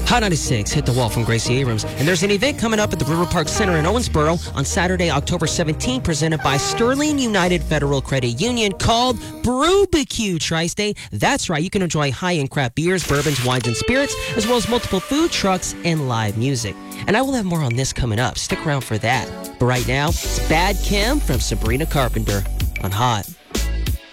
Hot 96, Hit the Wall from Gracie Abrams. And there's an event coming up at the River Park Center in Owensboro on Saturday, October 17, presented by Sterling United Federal Credit Union called Brewbecue Tri-State. That's right, you can enjoy high-end craft beers, bourbons, wines, and spirits, as well as multiple food trucks and live music. And I will have more on this coming up. Stick around for that. But right now, it's Bad Kim from Sabrina Carpenter on Hot.